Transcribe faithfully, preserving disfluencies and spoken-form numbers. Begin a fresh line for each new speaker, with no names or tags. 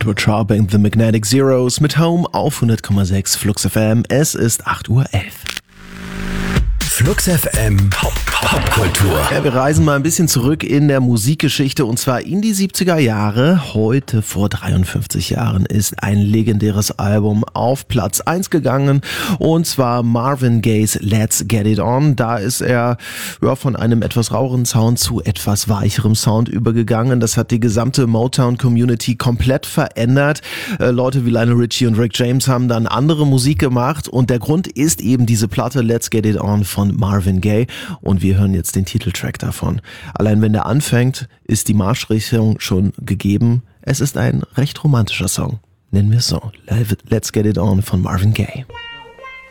Edward Sharpe and the Magnetic Zeros mit Home auf hundert Komma sechs Flux F M. Es ist acht Uhr elf.
Flux F M Pop Popkultur.
Ja, wir reisen mal ein bisschen zurück in der Musikgeschichte und zwar in die siebziger Jahre. Heute vor dreiundfünfzig Jahren ist ein legendäres Album auf Platz eins gegangen und zwar Marvin Gaye's Let's Get It On. Da ist er ja, von einem etwas raueren Sound zu etwas weicherem Sound übergegangen. Das hat die gesamte Motown-Community komplett verändert. Äh, Leute wie Lionel Richie und Rick James haben dann andere Musik gemacht und der Grund ist eben diese Platte Let's Get It On von Marvin Gaye und wir hören jetzt den Titeltrack davon. Allein wenn der anfängt, ist die Marschrichtung schon gegeben. Es ist ein recht romantischer Song. Nennen wir es so. Let's Get It On von Marvin Gaye.